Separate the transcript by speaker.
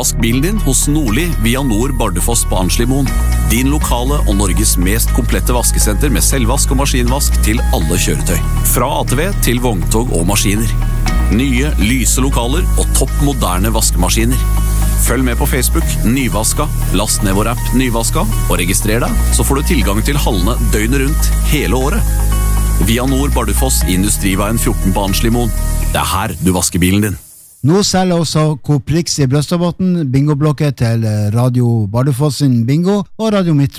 Speaker 1: Vask bilen din hos Nordli via Nord Bardufoss på Arnslimoen. Din lokale og Norges mest komplette vaskesenter med selvvask og maskinvask til alle kjøretøy. Fra ATV til vogntog og maskiner. Nye, lyse lokaler og topp moderne vaskemaskiner. Følg med på Facebook, Nyvaska, last ned vår app Nyvaska, og registrer deg, så får du tilgang til hallene døgnet rundt hele året. Via Nord Bardufoss i Industriveien 14 på Arnslimoen. Det her du vasker bilen din.
Speaker 2: Nå selger også Coop Rix i Brøstadbotn bingoblokker til Radio Bardufoss sin bingo og Radio Midt